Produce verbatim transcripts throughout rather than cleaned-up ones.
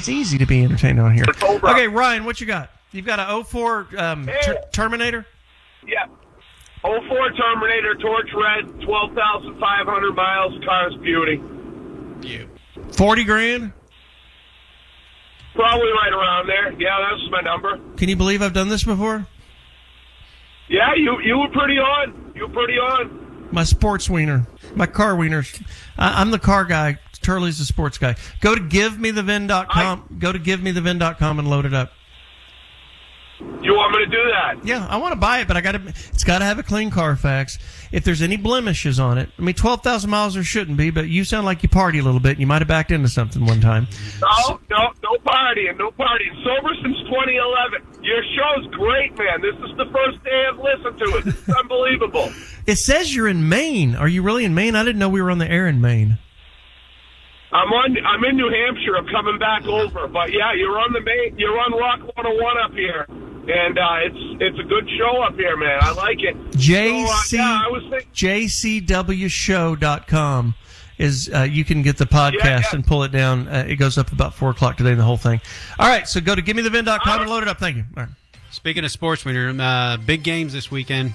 it's easy to be entertained on here. Okay, Ryan, what you got? You've got an oh four um, ter- Terminator? Yeah. oh four Terminator, torch red, twelve thousand five hundred miles, car's beauty. You. forty grand? Probably right around there. Yeah, that was my number. Can you believe I've done this before? Yeah, you you were pretty on. You were pretty on. My sports wiener. My car wieners. I, I'm the car guy. Turley's the sports guy. Go to give me the vin dot com. I, Go to give me the vin dot com and load it up. You want me to do that? Yeah, I want to buy it, but I got to. It's got to have a clean Carfax. If there's any blemishes on it, I mean, twelve thousand miles there shouldn't be, but you sound like you party a little bit. And you might have backed into something one time. No, no, no partying, no partying. Sober since twenty eleven. Your show's great, man. This is the first day I've listened to it. It's unbelievable. It says you're in Maine. Are you really in Maine? I didn't know we were on the air in Maine. I'm on. I'm in New Hampshire. I'm coming back over, but yeah, you're on the main. You're on Rock one oh one up here, and uh, it's it's a good show up here, man. I like it. J C so, uh, yeah, I was thinking, J C W show dot com is uh, you can get the podcast yeah, yeah. and pull it down. Uh, it goes up about four o'clock today. The whole thing. All right, so go to give me the vin dot com and load it up. Thank you. All right. Speaking of sports, winner, uh, big games this weekend.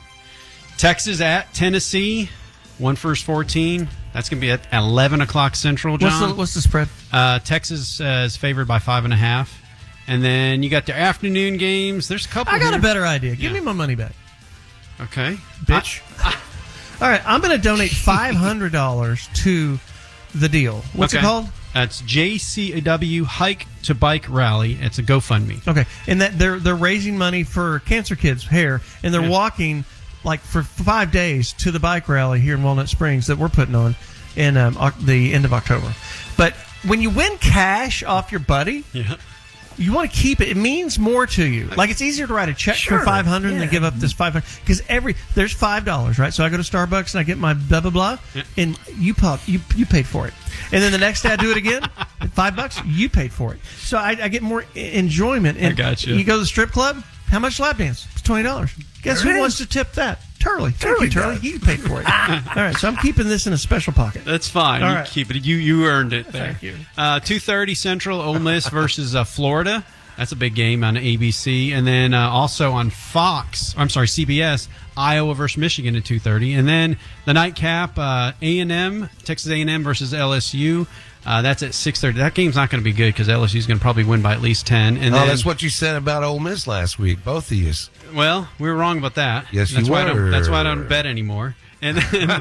Texas at Tennessee. One first fourteen. That's going to be at eleven o'clock Central, John. What's the, what's the spread? Uh, Texas uh, is favored by five and a half. And then you got the afternoon games. There's a couple I got here. a better idea. Give Yeah. me my money back. Okay. Bitch. I, I, all right, I'm going to donate five hundred dollars to the deal. What's okay. it called? That's J C W Hike to Bike Rally. It's a GoFundMe. Okay, and that they're they're raising money for Cancer Kids Hair, and they're Yeah. walking like for five days to the bike rally here in Walnut Springs that we're putting on in um, oc- the end of October. But when you win cash off your buddy, Yeah. you want to keep it. It means more to you. Like it's easier to write a check Sure, for five hundred yeah. than to give up this five hundred because every there's five dollars, right? So I go to Starbucks and I get my blah blah blah, Yeah. and you pop you you paid for it, and then the next day I do it again, at five bucks you paid for it. So I, I get more I- enjoyment. And I gotcha. You go to the strip club. How much lap dance? It's twenty dollars. Guess There who it wants is. to tip that? Turley. Thank Turley you, Turley. does. You paid for it. All right, so I'm keeping this in a special pocket. That's fine. All you right. keep it. You you earned it there. Thank you. Uh, two thirty Central, Ole Miss versus uh, Florida. That's a big game on A B C. And then uh, also on Fox, I'm sorry, C B S, Iowa versus Michigan at two thirty. And then the nightcap, uh, A and M, Texas A and M versus L S U. Uh, that's at six thirty. That game's not going to be good because L S U is going to probably win by at least ten. And Oh, then, that's what you said about Ole Miss last week, both of you. well, we were wrong about that. Yes, you that's why I don't, were. That's why I don't bet anymore. And then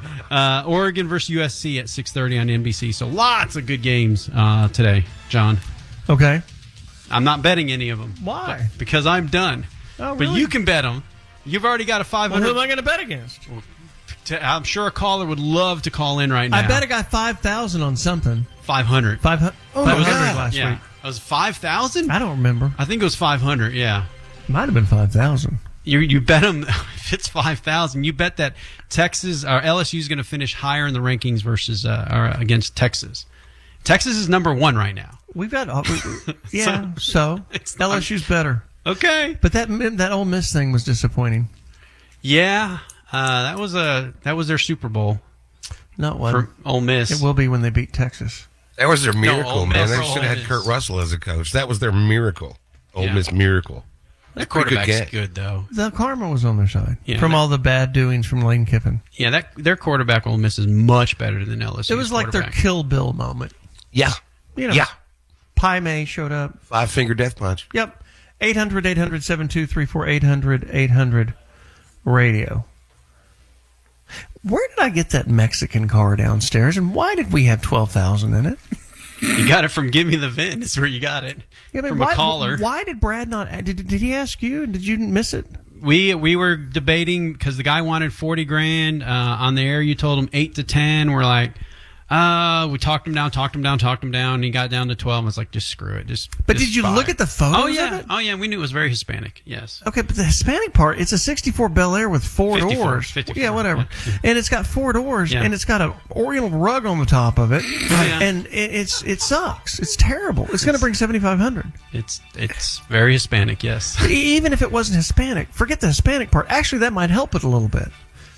uh, Oregon versus U S C at six thirty on N B C. So lots of good games uh, today, John. Okay. I'm not betting any of them. Why? But- because I'm done. Oh, But really? you can bet them. You've already got a five Well, hundred. who am I going to bet against? to- I'm sure a caller would love to call in right now. I bet I got five thousand on something. five hundred. Five hundred. Oh my That was- God! Last yeah. week. It was five thousand? I don't remember. I think it was five hundred, yeah. Might have been five thousand. You you bet them, if it's five thousand, you bet that Texas, or L S U is going to finish higher in the rankings versus, uh, or against Texas. Texas is number one right now. We've got, uh, we- yeah. So It's not- L S U's better, Okay. but that that Ole Miss thing was disappointing. Yeah, uh, that was a that was their Super Bowl Not one. for Ole Miss. It will be when they beat Texas. That was their Ole miracle, man. Miss. They should Ole have had Miss. Kurt Russell as a coach. That was their miracle. Ole Yeah. Miss miracle. Their Pretty good quarterback's game. good, though. The karma was on their side Yeah, from that- all the bad doings from Lane Kiffin. Yeah, that their quarterback Ole Miss is much better than L S U. It was like their Kill Bill moment. Yeah. You know, Yeah. Pi May showed up. Five finger death punch. Yep. eight hundred, eight hundred, seven two three four, eight hundred, eight hundred radio. Where did I get that Mexican car downstairs, and why did we have twelve thousand in it? You got it from Give Me the Vin. Is where you got it Yeah, but from why, a caller. Why did Brad not? Did, did he ask you? Did you miss it? We we were debating because the guy wanted forty grand uh, on the air. You told him eight to ten. We're like, uh, we talked him down, talked him down, talked him down. And he got down to twelve. I was like, just screw it. Just. But just did you buy look it. at the photos Oh of yeah, it? oh yeah. We knew it was very Hispanic. Yes. Okay, but the Hispanic part, it's a sixty-four Bel Air with four fifty-four, doors. fifty-four, Yeah, whatever. yeah. And it's got four doors, Yeah. and it's got an Oriental rug on the top of it, yeah. and it, it's it sucks. It's terrible. It's going to bring seventy-five hundred. It's it's very Hispanic. Yes. E- Even if it wasn't Hispanic, forget the Hispanic part. Actually, that might help it a little bit.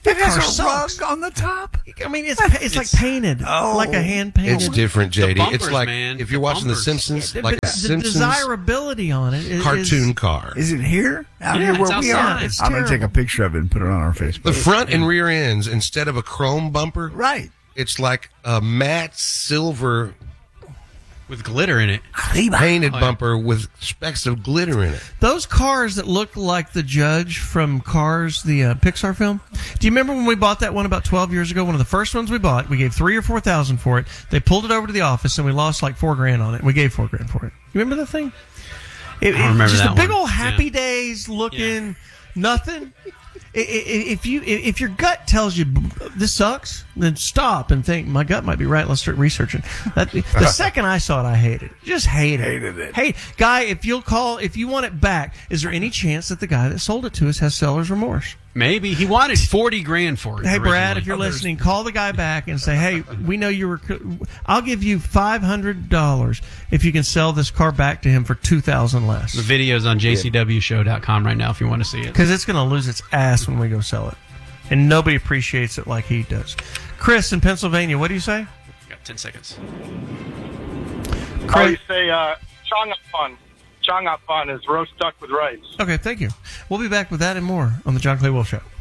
That It has car a sucks. rug on the top. I mean, it's it's, like painted, Oh. like a hand painted. It's different, J D. bumpers, it's like man. if you're The watching The bumpers. Simpsons, But like a the Simpsons desirability on it is, cartoon is, car. Is it here? Out Yeah, here it's where we outside. are? It's I'm going to take a terrible. picture of it and put it on our Facebook. The front and rear ends, instead of a chrome bumper, Right. it's like a matte silver with glitter in it. painted Oh, yeah. bumper with specks of glitter in it. Those cars that look like the Judge from Cars, the uh, Pixar film. Do you remember when we bought that one about twelve years ago? One of the first ones we bought. We gave three or four thousand for it. They pulled it over to the office and we lost like four grand on it. We gave four grand for it. You remember the thing? It, I don't remember just that a big one. old Happy Yeah. Days looking nothing. I- I- If you if your gut tells you this sucks, then stop and think my gut might be right. Let's start researching. That, the second I saw it, I hated it. Just hated, Hated it. Hey, guy, if you'll call, if you want it back, is there any chance that the guy that sold it to us has seller's remorse? Maybe he wanted forty grand for it. Hey, Brad, originally. if you're listening, call the guy back and say, hey, we know you were, I'll give you five hundred dollars if you can sell this car back to him for two thousand dollars The less. video's on j c w show dot com right now if you want to see it. Because it's going to lose its ass when we go sell it. And nobody appreciates it like he does. Chris in Pennsylvania, what do you say? Got ten seconds. I always say uh, chong up fun. Chong up fun is roast duck with rice. Okay, thank you. We'll be back with that and more on the John Clay Wolf Show.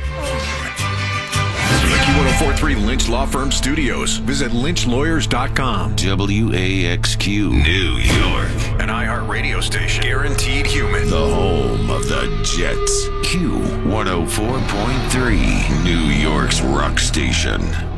Q one oh four point three Lynch Law Firm Studios. Visit lynch lawyers dot com. W A X Q, New York. An iHeart radio station. Guaranteed human. The home of the Jets. Q one oh four point three, New York's rock station.